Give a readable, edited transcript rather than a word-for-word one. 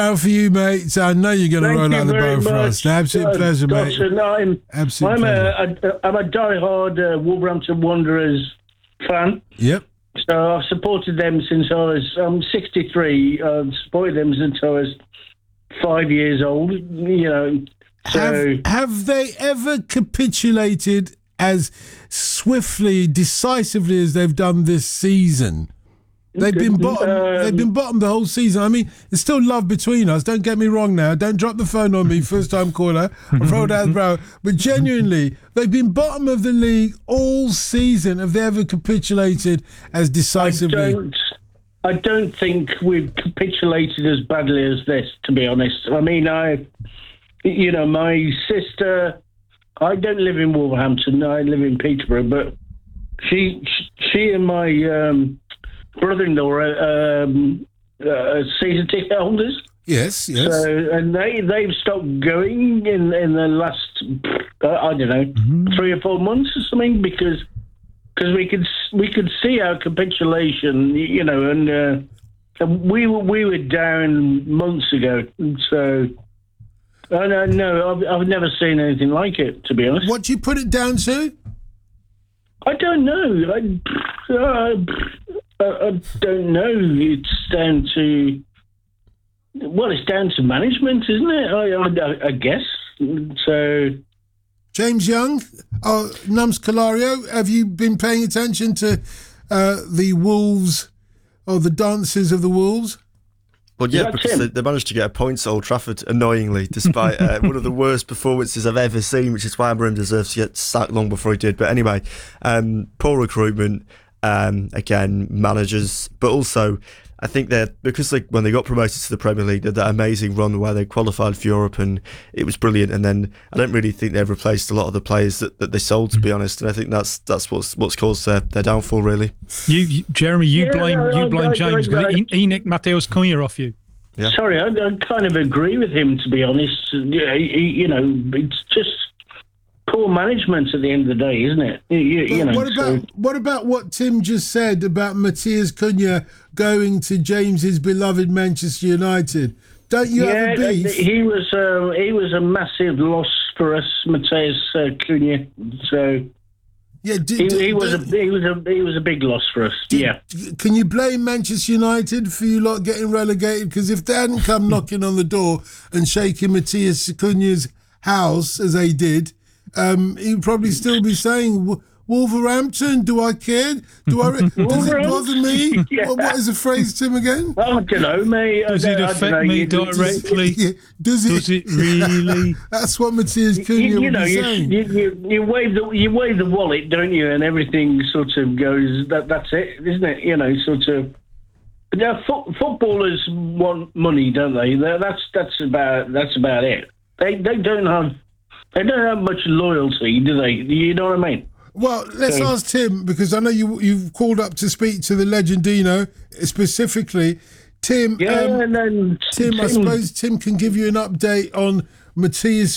Out for you, mate. So I know you're going to roll out the boat for us. Absolute pleasure, mate. Absolute pleasure. I'm a die-hard Wolverhampton Wanderers fan. Yep. So I've supported them since I'm 63. I've supported them since I was 5 years old. You know. So have they ever capitulated as swiftly, decisively as they've done this season? They've been bottom. They've been bottom the whole season. I mean, there's still love between us. Don't get me wrong. Now, don't drop the phone on me. First time caller. I'll throw it out the brow. But genuinely, they've been bottom of the league all season. Have they ever capitulated as decisively? I don't think we've capitulated as badly as this. To be honest, I mean, my sister. I don't live in Wolverhampton. I live in Peterborough, but she and my brother-in-law are season ticket holders. Yes. So, and they've stopped going in the last, 3 or 4 months or something because we could see our capitulation, and we were down months ago. So, no, I've never seen anything like it, to be honest. What do you put it down to? I don't know. I don't know. It's down to management, isn't it? I guess. So, James Young, Nums Calario, have you been paying attention to the Wolves or the dances of the Wolves? Well, yeah, because they managed to get a point at Old Trafford, annoyingly, despite one of the worst performances I've ever seen, which is why Amorim deserves to get sacked long before he did. But anyway, poor recruitment. Again, managers, but also I think that because when they got promoted to the Premier League, they had that amazing run where they qualified for Europe and it was brilliant. And then I don't really think they've replaced a lot of the players that they sold, to be honest. And I think that's what's caused their downfall, really. Jeremy, you blame James because he nicked Mateus Cunha off you. Yeah. Sorry, I kind of agree with him, to be honest. It's just poor management at the end of the day, isn't it? What about what Tim just said about Mateus Cunha going to James's beloved Manchester United? Don't you have a beef? He was a massive loss for us, Mateus Cunha. So yeah, he was a big loss for us. Can you blame Manchester United for you lot getting relegated? Because if they hadn't come knocking on the door and shaking Mateus Cunha's house as they did, he'd probably still be saying, Wolverhampton, do I care? Does it bother me? Yeah. What is the phrase, Tim, again? I don't know, mate. Does it affect me directly? Does it really? That's what Mateus Cunha would be saying. You wave the wallet, don't you? And everything sort of goes, that's it, isn't it? Sort of. Now, footballers want money, don't they? That's about it. They don't have much loyalty, do they? You know what I mean? Well, let's ask Tim, because I know you've called up to speak to the Legendino specifically. Tim, Tim, I suppose Tim can give you an update on Matthias